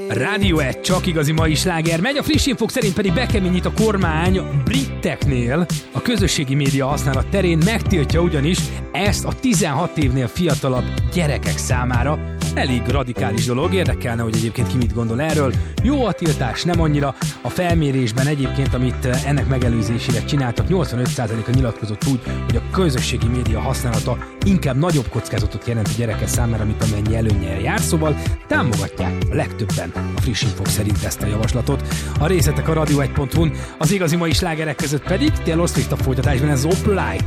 Rádió 1, csak igazi mai sláger megy, a friss infók szerint pedig bekeményít a kormány briteknél a közösségi média használat terén, megtiltja ugyanis ezt a 16 évnél fiatalabb gyerekek számára. Elég radikális dolog, érdekelne, hogy egyébként ki mit gondol erről. Jó a tiltás, nem annyira. A felmérésben egyébként, amit ennek megelőzésére csináltak, 85%-a nyilatkozott úgy, hogy a közösségi média használata inkább nagyobb kockázatot jelent a gyerekek számára, mint amennyi előnnyel jár, szóval támogatják a legtöbben a friss infók szerint ezt a javaslatot. A részletek a radio1.hu-n, az igazi mai slágerek között pedig Taylor Swift a folytatásban, ez Opalite.